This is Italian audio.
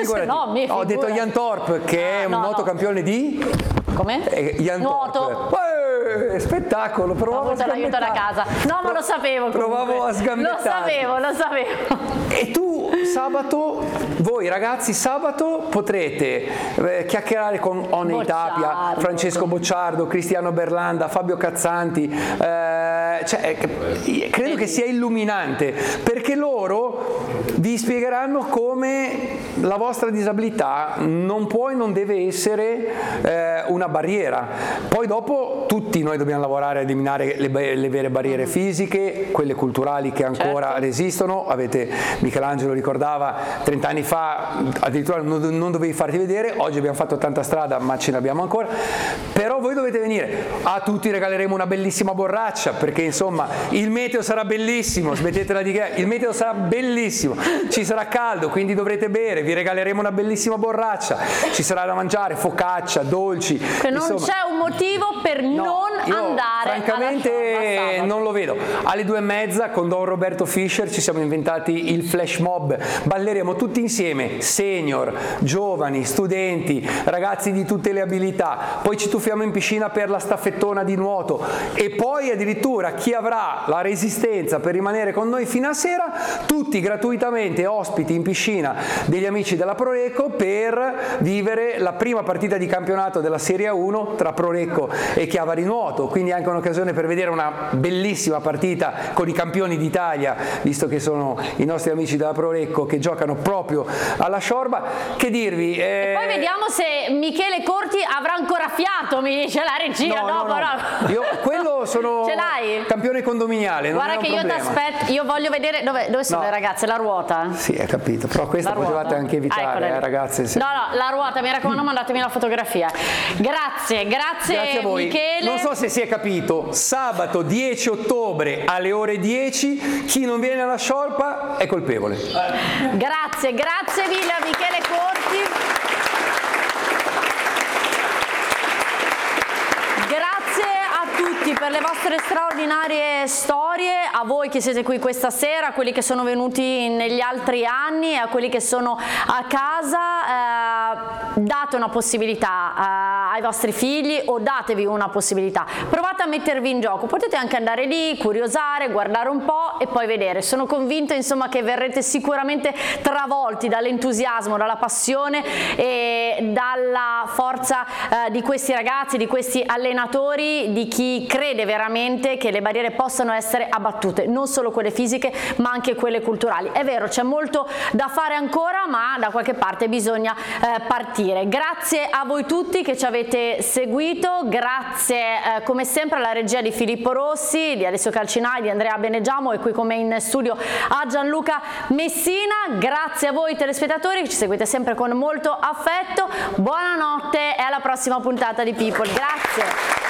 figurati. Ho detto Jan Torp, che è un noto campione di... Come? Jan Nuoto. Torp. Spettacolo, provavo a l'aiuto da casa. No, ma lo sapevo. Provavo a sgambettare. Lo sapevo. E tu sabato, voi ragazzi, sabato potrete chiacchierare con Oney Tapia, Francesco Bocciardo, Cristiano Berlanda, Fabio Cazzanti. Credo che sia illuminante, perché loro vi spiegheranno come la vostra disabilità non può e non deve essere una barriera. Poi dopo tutti noi dobbiamo lavorare a eliminare le vere barriere fisiche, quelle culturali che ancora resistono. Michelangelo ricordava 30 anni fa addirittura non dovevi farti vedere, oggi abbiamo fatto tanta strada ma ce l'abbiamo ancora, però voi dovete venire. A tutti regaleremo una bellissima borraccia, perché insomma il meteo sarà bellissimo, smettetela di che, il meteo sarà bellissimo, ci sarà caldo, quindi dovrete bere, vi regaleremo una bellissima borraccia, ci sarà da mangiare, focaccia, dolci. Non c'è un motivo per non andare. Francamente non lo vedo. Alle 2:30 con Don Roberto Fischer ci siamo inventati il flash mob, balleremo tutti insieme, senior, giovani, studenti, ragazzi di tutte le abilità, poi ci tuffiamo in piscina per la staffettona di nuoto e poi addirittura chi avrà la resistenza per rimanere con noi fino a sera, tutti gratuitamente ospiti in piscina degli amici della Prorecco per vivere la prima partita di campionato della Serie 1 tra Prorecco e Chiavari Nuoto, quindi anche un'occasione per vedere una bellissima partita con i campioni d'Italia, visto che sono i nostri amici della Prorecco che giocano proprio alla Sciorba. Che dirvi? E poi vediamo se Michele Corti avrà ancora fiato, mi dice la regia. No. Io quello sono campione condominiale. Guarda che io ti aspetto, io voglio vedere dove sono le ragazze, la ruota. Sì, hai capito, però questa potevate anche evitare, ragazze. No, la ruota, mi raccomando, mandatemi la fotografia. Grazie a voi. Michele. Non so se si è capito, sabato 10 ottobre alle ore 10, chi non viene alla Sciorpa è colpevole. Grazie mille a Michele Corti. Per le vostre straordinarie storie, a voi che siete qui questa sera, a quelli che sono venuti negli altri anni, a quelli che sono a casa, date una possibilità ai vostri figli o datevi una possibilità, provate a mettervi in gioco, potete anche andare lì, curiosare, guardare un po' e poi vedere. Sono convinta insomma che verrete sicuramente travolti dall'entusiasmo, dalla passione e dalla forza di questi ragazzi, di questi allenatori, di chi crede veramente che le barriere possano essere abbattute, non solo quelle fisiche ma anche quelle culturali. È vero, c'è molto da fare ancora, ma da qualche parte bisogna partire. Grazie a voi tutti che ci avete seguito, grazie come sempre alla regia di Filippo Rossi, di Alessio Calcinai, di Andrea Benegiamo e qui come in studio a Gianluca Messina. Grazie a voi telespettatori che ci seguite sempre con molto affetto, buonanotte e alla prossima puntata di People. Grazie.